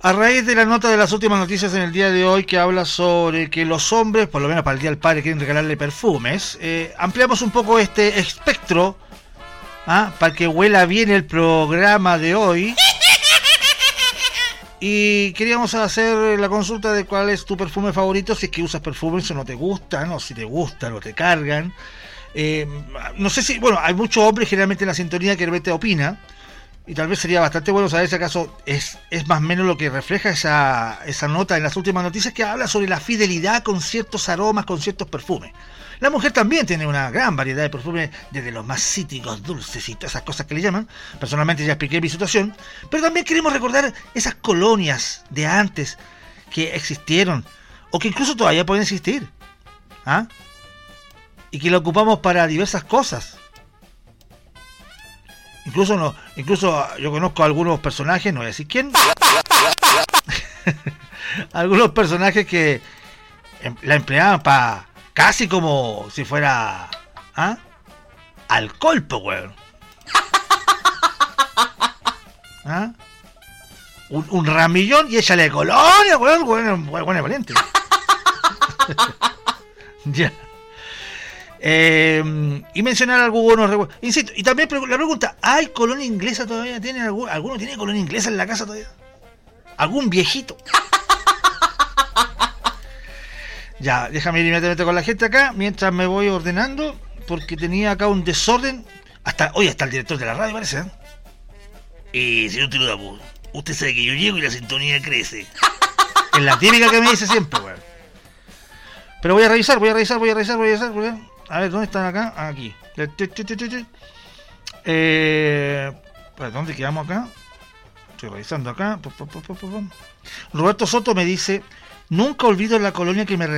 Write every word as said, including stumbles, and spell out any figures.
A raíz de la nota de las últimas noticias en el día de hoy que habla sobre que los hombres, por lo menos para el Día del Padre, quieren regalarle perfumes, eh, ampliamos un poco este espectro, ¿ah?, para que huela bien el programa de hoy. Y queríamos hacer la consulta de cuál es tu perfume favorito, si es que usas perfumes o no te gustan, o si te gustan o te cargan. Eh, no sé si, bueno, hay muchos hombres generalmente en la sintonía que realmente opina. Y tal vez sería bastante bueno saber si acaso es, es más o menos lo que refleja esa, esa nota en las últimas noticias que habla sobre la fidelidad con ciertos aromas, con ciertos perfumes. La mujer también tiene una gran variedad de perfumes, desde los más cítricos, dulces y todas esas cosas que le llaman. Personalmente ya expliqué mi situación. Pero también queremos recordar esas colonias de antes que existieron, o que incluso todavía pueden existir, ¿ah?, y que la ocupamos para diversas cosas. Incluso no, incluso yo conozco a algunos personajes, no voy a decir quién, algunos personajes que em, la empleaban para casi como si fuera, ¿ah?, alcohol, po, weón. ¿Ah? Un, un ramillón y échale colonia, weón, weón, weón es valiente. Ya. Eh, y mencionar algunos, insisto, y también la pregunta, ¿hay colonia inglesa todavía? ¿Tiene algún, ¿Alguno tiene colonia inglesa en la casa todavía? ¿Algún viejito? Ya, déjame ir inmediatamente con la gente acá, mientras me voy ordenando, porque tenía acá un desorden. Hasta, oye, hasta el director de la radio parece, ¿eh? Eh, señor Tirudapu, usted sabe que yo llego y la sintonía crece. Es la típica que me dice siempre, weón. Pero voy a revisar, voy a revisar, voy a revisar, voy a revisar, voy a... A ver, ¿dónde están acá? Aquí. Eh, ¿Dónde quedamos acá? Estoy revisando acá. Roberto Soto me dice: nunca olvido la colonia que me